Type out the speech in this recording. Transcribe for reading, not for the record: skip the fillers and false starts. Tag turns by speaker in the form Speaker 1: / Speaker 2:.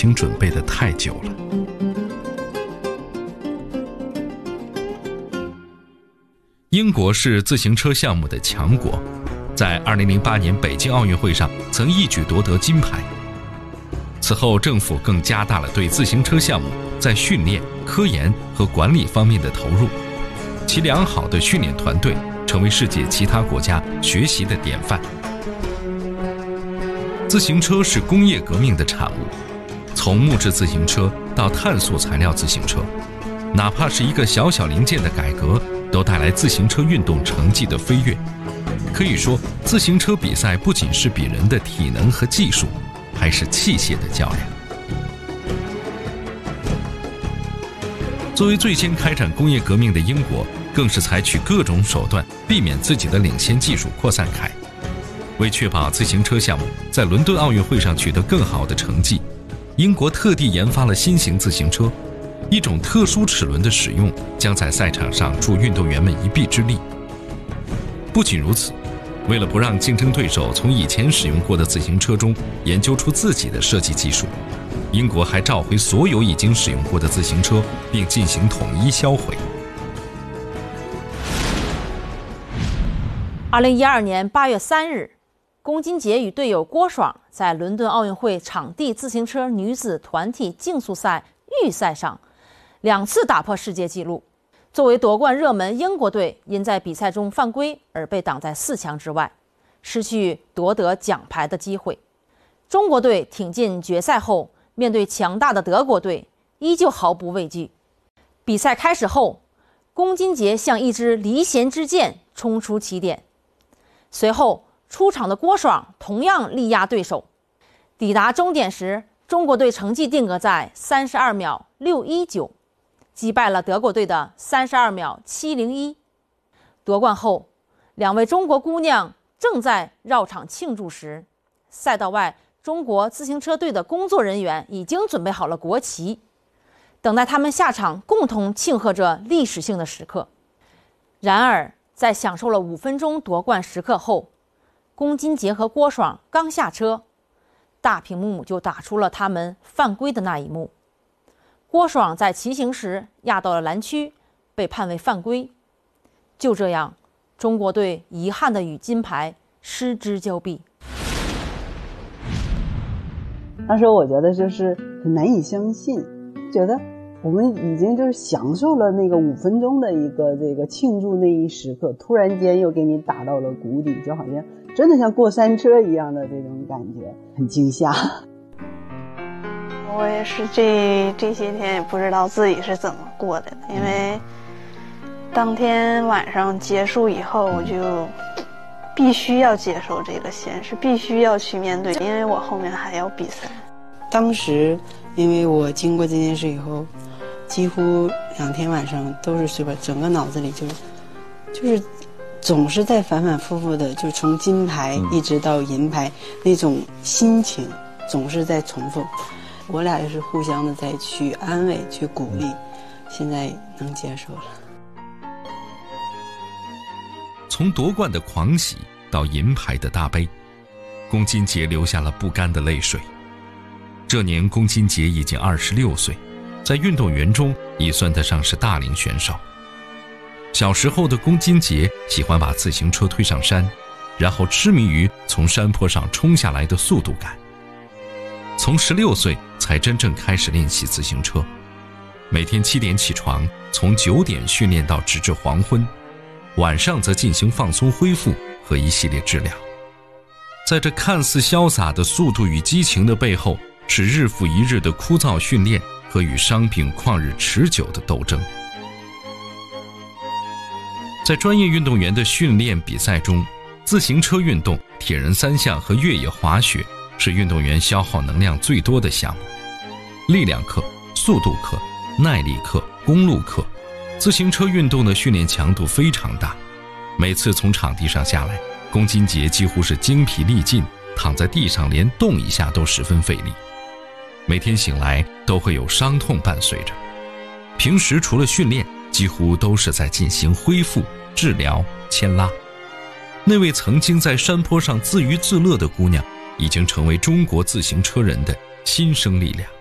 Speaker 1: 经准备得太久了。英国是自行车项目的强国，在2008年北京奥运会上曾一举夺得金牌。此后政府更加大了对自行车项目在训练、科研和管理方面的投入，其良好的训练团队成为世界其他国家学习的典范。自行车是工业革命的产物，从木质自行车到碳素材料自行车，哪怕是一个小小零件的改革，都带来自行车运动成绩的飞跃。可以说，自行车比赛不仅是比人的体能和技术，还是器械的较量。作为最先开展工业革命的英国，更是采取各种手段避免自己的领先技术扩散开。为确保自行车项目在伦敦奥运会上取得更好的成绩，英国特地研发了新型自行车，一种特殊齿轮的使用将在赛场上助运动员们一臂之力。不仅如此，为了不让竞争对手从以前使用过的自行车中研究出自己的设计技术，英国还召回所有已经使用过的自行车，并进行统一销毁。
Speaker 2: 2012年8月3日，龚金杰与队友郭爽在伦敦奥运会场地自行车女子团体竞速赛预赛上2次打破世界纪录。作为夺冠热门，英国队因在比赛中犯规而被挡在4强之外，失去夺得奖牌的机会。中国队挺进决赛后，面对强大的德国队，依旧毫不畏惧。比赛开始后，龚金杰像一支离弦之箭冲出起点，随后出场的郭爽同样力压对手。抵达终点时，中国队成绩定格在32秒619，击败了德国队的32秒701。夺冠后，2位中国姑娘正在绕场庆祝时，赛道外中国自行车队的工作人员已经准备好了国旗，等待他们下场，共同庆贺着历史性的时刻。然而，在享受了5分钟夺冠时刻后，龚金杰和郭爽刚下车，大屏幕就打出了他们犯规的那一幕。郭爽在骑行时压到了栏区，被判为犯规。就这样，中国队遗憾地与金牌失之交臂。
Speaker 3: 当时我觉得就是很难以相信，觉得我们已经就是享受了那个5分钟的一个这个庆祝那一时刻，突然间又给你打到了谷底，就好像真的像过山车一样的这种感觉，很惊吓。
Speaker 4: 我也是这些天也不知道自己是怎么过的，因为当天晚上结束以后，我就必须要接受这个现实，必须要去面对，因为我后面还要比赛。
Speaker 5: 当时因为我经过这件事以后，几乎2天晚上都是睡不着，整个脑子里就是总是在反反复复的，就从金牌一直到银牌，那种心情总是在重复。我俩也是互相的在去安慰去鼓励，现在能接受了。
Speaker 1: 从夺冠的狂喜到银牌的大悲，龚金杰流下了不甘的泪水。这年龚金杰已经26岁，在运动员中已算得上是大龄选手。小时候的龚金杰喜欢把自行车推上山，然后痴迷于从山坡上冲下来的速度感。从16岁才真正开始练习自行车，每天7点起床，从9点训练到直至黄昏，晚上则进行放松恢复和一系列治疗。在这看似潇洒的速度与激情的背后，是日复一日的枯燥训练和与伤病旷日持久的斗争。在专业运动员的训练比赛中，自行车运动、铁人3项和越野滑雪是运动员消耗能量最多的项目。力量课、速度课、耐力课、公路课，自行车运动的训练强度非常大。每次从场地上下来，龚金杰几乎是精疲力尽，躺在地上连动一下都十分费力。每天醒来都会有伤痛伴随着。平时除了训练，几乎都是在进行恢复、治疗、牵拉。那位曾经在山坡上自娱自乐的姑娘，已经成为中国自行车人的新生力量。